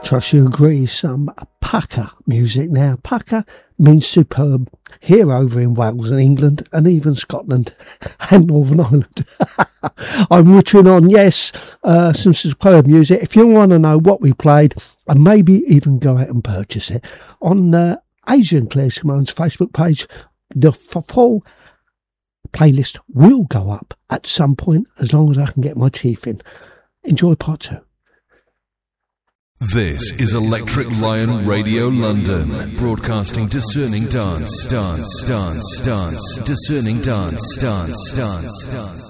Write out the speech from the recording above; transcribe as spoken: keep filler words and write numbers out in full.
trust you agree, some Pukka music now. Pukka means superb here over in Wales and England and even Scotland and Northern Ireland. I'm wittering on, yes, uh, some superb music. If you want to know what we played and maybe even go out and purchase it, on uh, Adrian Clare Simone's Facebook page, the full playlist will go up at some point as long as I can get my teeth in. Enjoy part two. This is Electric Lion Radio London, broadcasting discerning dance, dance, dance, dance, discerning dance, dance, dance, dance.